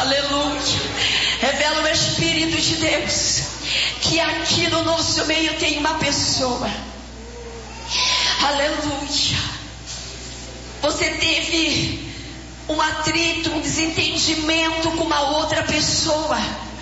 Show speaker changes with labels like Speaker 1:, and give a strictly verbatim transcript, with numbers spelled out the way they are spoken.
Speaker 1: Aleluia. Revela o Espírito de Deus que aqui no nosso meio tem uma pessoa. Aleluia. Você teve um atrito, um desentendimento com uma outra pessoa.